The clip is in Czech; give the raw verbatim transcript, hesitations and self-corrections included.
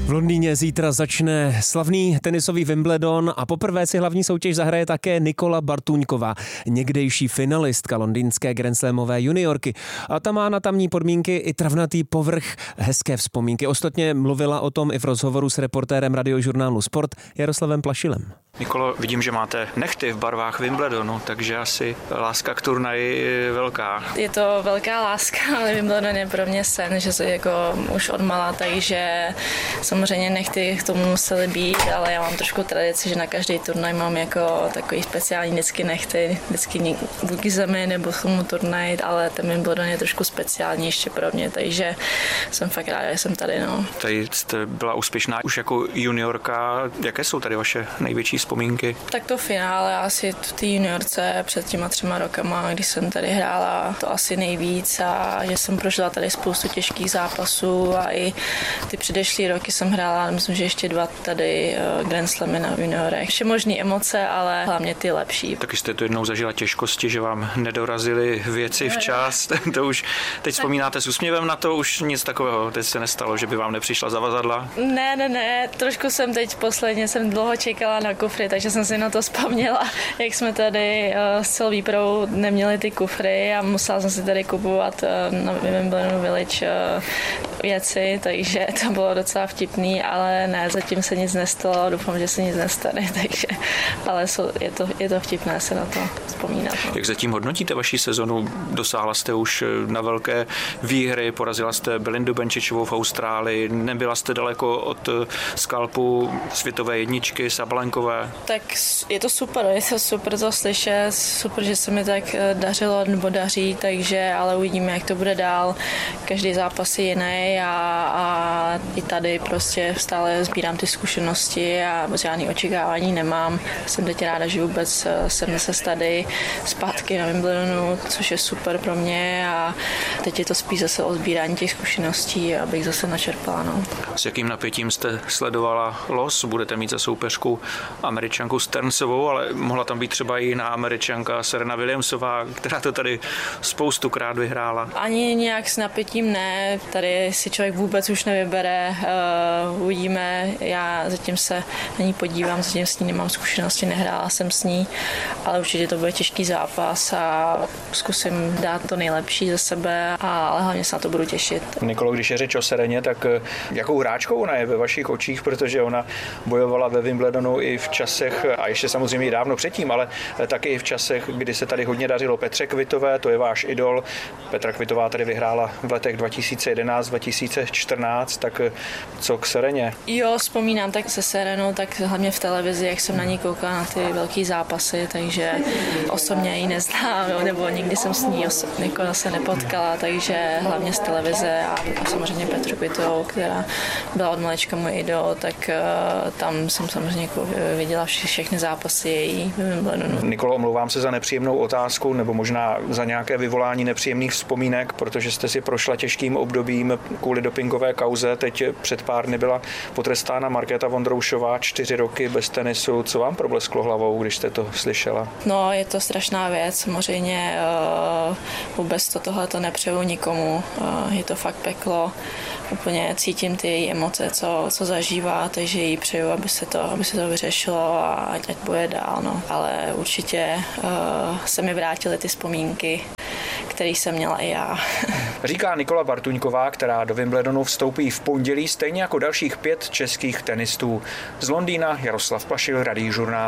V Londýně zítra začne slavný tenisový Wimbledon a poprvé si hlavní soutěž zahraje také Nikola Bartuňková, někdejší finalistka londýnské grandslamové juniorky. A ta má na tamní podmínky i travnatý povrch, hezké vzpomínky. Ostatně mluvila o tom i v rozhovoru s reportérem radiožurnálu Sport Jaroslavem Plašilem. Nikolo, vidím, že máte nehty v barvách Wimbledonu, takže asi láska k turnaji je velká. Je to velká láska, ale Wimbledon je pro mě sen, že se jako už odmala, takže samozřejmě nehty k tomu musely být, ale já mám trošku tradici, že na každý turnaj mám jako takový speciální vždycky nehty, vždycky buď k zemi nebo k tomu turnaj, ale ten Wimbledon je trošku speciální ještě pro mě, takže jsem fakt ráda, že jsem tady. No. Tady jste byla úspěšná už jako juniorka. Jaké jsou tady vaše největší vzpomínky? Tak to finále asi v té juniorce před těma třema rokama, když jsem tady hrála to asi nejvíc a že jsem prošla tady spoustu těžkých zápasů a i ty předešlý roky jsem hrála, myslím, že ještě dva tady Grand Slamy na juniorech. Vše možný emoce, ale hlavně ty lepší. Taky jste tu jednou zažila těžkosti, že vám nedorazily věci včas. To už teď vzpomínáte s úsměvem na to, už nic takového teď se nestalo, že by vám nepřišla zavazadla? Ne, ne, ne, trošku jsem teď posledně jsem dlouho čekala na kufry, takže jsem si na to vzpomněla, jak jsme tady uh, s celou výpravou neměli ty kufry a musela jsem si tady kupovat uh, na Wimbledonu Village uh, věci, takže to bylo docela vtipný, ale ne, zatím se nic nestalo, doufám, že se nic nestane, takže, ale jsou, je, to, je to vtipné se na to vzpomínat. No. Jak zatím hodnotíte vaši sezonu? Dosáhla jste už na velké výhry, porazila jste Belindu Benčičovou v Austrálii, nebyla jste daleko od skalpu světové jedničky Sabalenkové? Tak je to super, je to super to slyšet, super, že se mi tak dařilo nebo daří, takže ale uvidíme, jak to bude dál. Každý zápas je jiný a, a i tady prostě stále sbírám ty zkušenosti a žádný očekávání nemám. Jsem teď ráda, že vůbec jsem se tady zpátky na Wimbledonu, což je super pro mě a teď je to spíš zase o sbírání těch zkušeností, abych zase načerpala. No. S jakým napětím jste sledovala los? Budete mít za soupeřku Američanku Sternsovou, ale mohla tam být třeba i jiná Američanka Serena Williamsová, která to tady spoustukrát vyhrála. Ani nějak s napětím ne, tady si člověk vůbec už nevybere, uh, uvidíme, já zatím se na ní podívám, zatím s ní nemám zkušenosti, nehrála jsem s ní, ale určitě to bude těžký zápas a zkusím dát to nejlepší ze sebe, a, ale hlavně se na to budu těšit. Nikolo, když je řeč o Sereně, tak jakou hráčkou ona je ve vašich očích, protože ona bojovala ve Wimbledonu i v časech, a ještě samozřejmě i dávno předtím, ale taky i v časech, kdy se tady hodně dařilo Petře Kvitové, to je váš idol. Petra Kvitová tady vyhrála v letech dva tisíce jedenáct dva tisíce čtrnáct, tak co k Sereně? Jo, vzpomínám tak se Serenou, tak hlavně v televizi, jak jsem na ní koukala na ty velký zápasy, takže osobně ji neznám, nebo nikdy jsem s ní osobně se nepotkala, takže hlavně z televize a, a samozřejmě Petru Kvitovou, která byla od malička můj idol, tak uh, tam jsem samozřejmě viděla vše, všechny zápasy její. Nikolo, omlouvám se za nepříjemnou otázku, nebo možná za nějaké vyvolání nepříjemných vzpomínek, protože jste si prošla těžkým obdobím kvůli dopingové kauze. Teď před pár dny byla potrestána Markéta Vondroušová, čtyři roky bez tenisu. Co vám problesklo hlavou, když jste to slyšela? No, je to strašná věc. Samozřejmě uh, vůbec to tohle to nepřeju nikomu. Uh, je to fakt peklo. Úplně cítím ty její emoce, co, co zažívá, takže jí přeju, aby se to, aby se to vyřešilo a ať, ať bude dál. No. Ale určitě uh, se mi vrátily ty vzpomínky, který jsem měla i já. Říká Nikola Bartuňková, která do Wimbledonu vstoupí v pondělí, stejně jako dalších pět českých tenistů. Z Londýna Jaroslav Plašil, Radiožurnál.